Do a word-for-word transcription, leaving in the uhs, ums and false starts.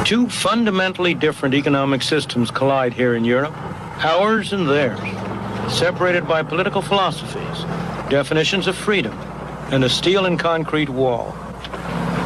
Two fundamentally different economic systems collide here in Europe, ours and theirs, separated by political philosophies, definitions of freedom, and a steel and concrete wall.